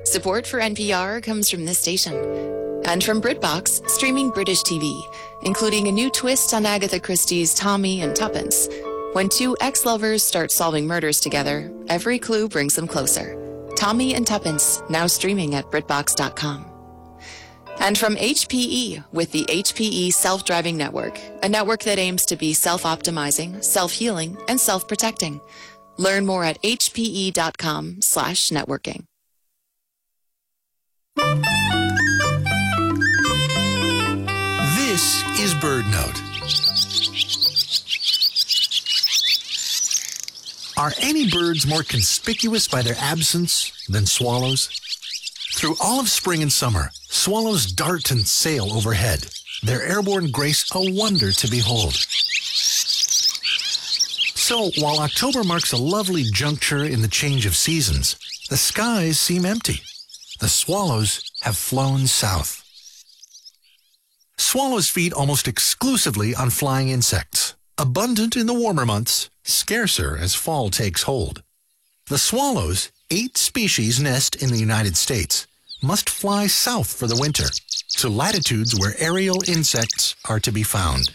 Support for NPR comes from this station and from BritBox, streaming British TV, including a new twist on Agatha Christie's Tommy and Tuppence. When two ex-lovers start solving murders together, every clue brings them closer. Tommy and Tuppence, now streaming at BritBox.com. And from HPE with the HPE Self-Driving Network, a network that aims to be self-optimizing, self-healing, and self-protecting. Learn more at hpe.com/networking. This is BirdNote. Are any birds more conspicuous by their absence than swallows? Through all of spring and summer, swallows dart and sail overhead, their airborne grace a wonder to behold. So, while October marks a lovely juncture in the change of seasons, the skies seem empty. The swallows have flown south. Swallows feed almost exclusively on flying insects, abundant in the warmer months, scarcer as fall takes hold. The swallows, 8 species nest in the United States, must fly south for the winter, to latitudes where aerial insects are to be found.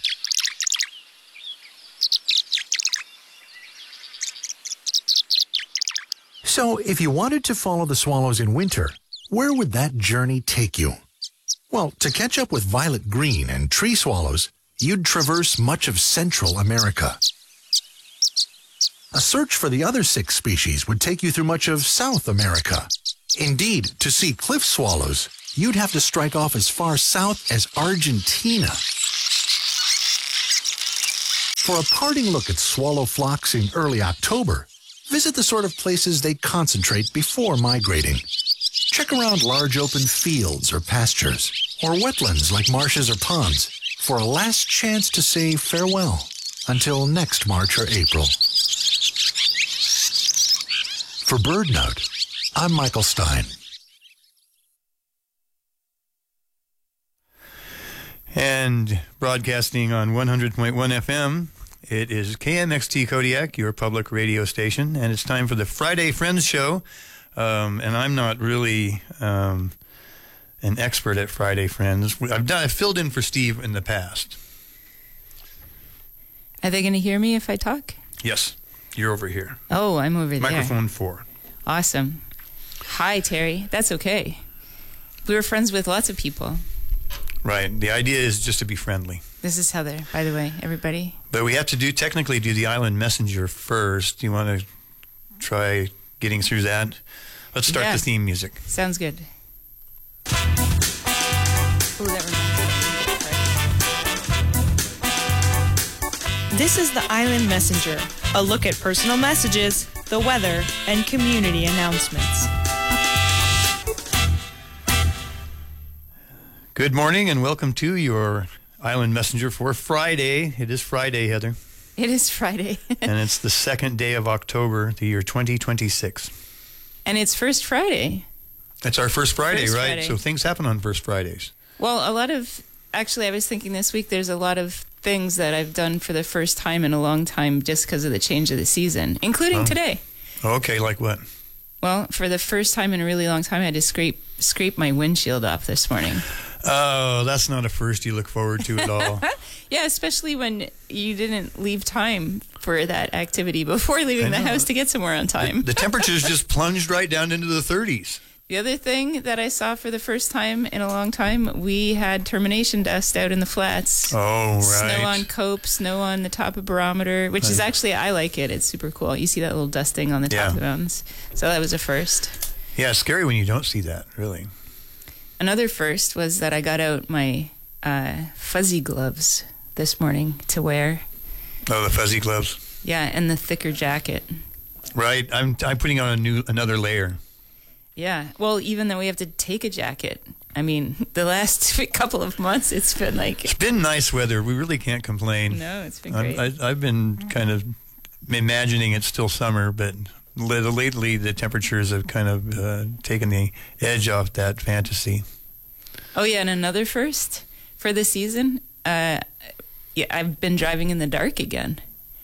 So, if you wanted to follow the swallows in winter, where would that journey take you? Well, to catch up with violet green and tree swallows, you'd traverse much of Central America. A search for the other 6 species would take you through much of South America. Indeed, to see cliff swallows, you'd have to strike off as far south as Argentina. For a parting look at swallow flocks in early October, visit the sort of places they concentrate before migrating. Check around large open fields or pastures, or wetlands like marshes or ponds, for a last chance to say farewell until next March or April. For BirdNote, I'm Michael Stein. And broadcasting on 100.1 FM, it is KMXT Kodiak, your public radio station, and it's time for the Friday Friends Show. And I'm not really an expert at Friday Friends. I've filled in for Steve in the past. Are they going to hear me if I talk? Yes, you're over here. Oh, I'm over there. Microphone 4. Awesome. Hi, Terry. That's okay. We were friends with lots of people. Right. The idea is just to be friendly. This is Heather, by the way, everybody. But we have to technically do the Island Messenger first. Do you want to try getting through that? Let's start the theme music. Sounds good. Oh, that reminds me. This is the Island Messenger, a look at personal messages, the weather, and community announcements. Good morning and welcome to your Island Messenger for Friday. It is Friday, Heather. It is Friday. And it's the 2nd day of October, the year 2026. And it's First Friday. It's our first Friday, First right? Friday. So things happen on First Fridays. Well, actually, I was thinking this week there's a lot of things that I've done for the first time in a long time just because of the change of the season, including today. Okay, like what? Well, for the first time in a really long time, I had to scrape my windshield off this morning. Oh, that's not a first you look forward to at all. Yeah, especially when you didn't leave time for that activity before leaving the house to get somewhere on time. The temperatures just plunged right down into the 30s. The other thing that I saw for the first time in a long time, we had termination dust out in the flats. Oh, right. Snow on Cope, snow on the top of Barometer, which is actually, I like it. It's super cool. You see that little dusting on the top of the mountains. So that was a first. Yeah, it's scary when you don't see that, really. Another first was that I got out my fuzzy gloves this morning to wear. Oh, the fuzzy gloves. Yeah, and the thicker jacket. Right. I'm putting on another layer. Yeah. Well, even though we have to take a jacket, I mean, the last couple of months, it's been like... It's been nice weather. We really can't complain. No, it's been great. I've been kind of imagining it's still summer, but lately the temperatures have kind of taken the edge off that fantasy. Oh, yeah, and another first for the season, I've been driving in the dark again.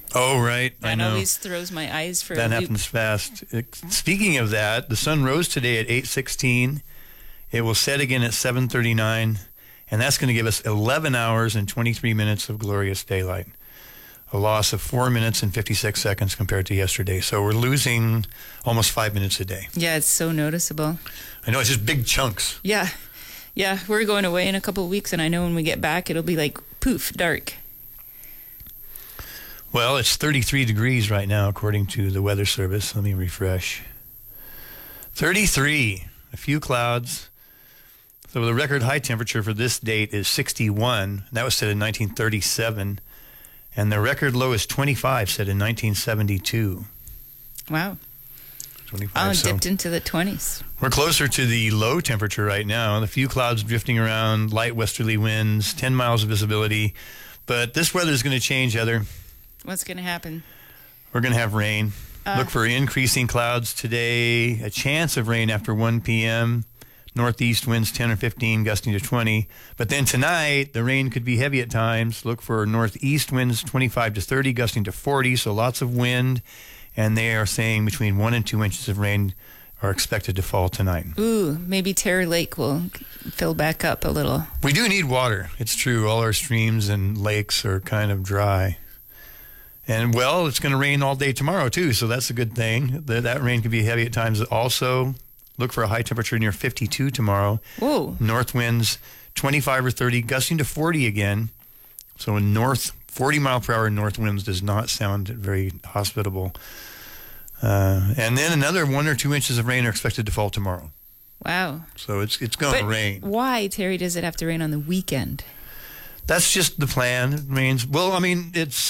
Oh, right. I That know. always throws my eyes for That a loop. happens fast. Speaking of that, the sun rose today at 8:16. It will set again at 7:39, and that's going to give us 11 hours and 23 minutes of glorious daylight. A loss of 4 minutes and 56 seconds compared to yesterday. So we're losing almost 5 minutes a day. Yeah, it's so noticeable. I know, it's just big chunks. Yeah. Yeah, we're going away in a couple of weeks, and I know when we get back, it'll be like poof, dark. Well, it's 33 degrees right now, according to the Weather Service. Let me refresh. 33. A few clouds. So the record high temperature for this date is 61. That was set in 1937. And the record low is 25, set in 1972. Wow. 25. I So dipped into the 20s. we're closer to the low temperature right now. A few clouds drifting around, light westerly winds, 10 miles of visibility. But this weather is going to change, Heather. What's going to happen? We're going to have rain. Look for increasing clouds today. A chance of rain after 1 p.m. Northeast winds 10 or 15, gusting to 20. But then tonight, the rain could be heavy at times. Look for northeast winds 25 to 30, gusting to 40. So lots of wind. And they are saying between 1 and 2 inches of rain are expected to fall tonight. Ooh, maybe Terror Lake will fill back up a little. We do need water. It's true. All our streams and lakes are kind of dry. And, well, it's going to rain all day tomorrow, too, so that's a good thing. That rain could be heavy at times. Also, look for a high temperature near 52 tomorrow. Whoa. North winds 25 or 30, gusting to 40 again. So in north, 40-mile-per-hour north winds does not sound very hospitable. And then another 1 or 2 inches of rain are expected to fall tomorrow. Wow. So it's going to rain. Why, Terry, does it have to rain on the weekend? That's just the plan. It means, well, I mean, it's